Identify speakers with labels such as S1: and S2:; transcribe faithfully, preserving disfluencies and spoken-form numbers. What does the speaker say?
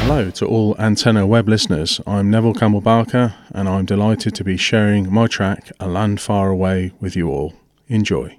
S1: Hello to all Antenna Web listeners. I'm Neville Campbell Barker, and I'm delighted to be sharing my track A Land Far Away with you all. Enjoy.